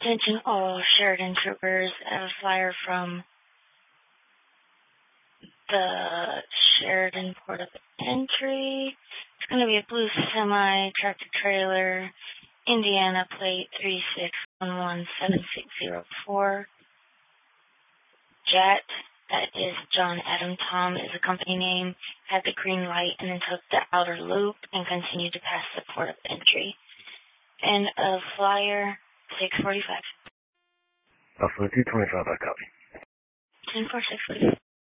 Attention all Sheridan troopers, I have a flyer from the Sheridan Port of Entry. It's going to be a blue semi, tractor trailer, Indiana plate 36117604. Jet, that is John Adam Tom, is the company name, had the green light and then took the outer loop and continued to pass the port of entry. End of flyer 645. Buffalo 225, I copy. 10-4, 645.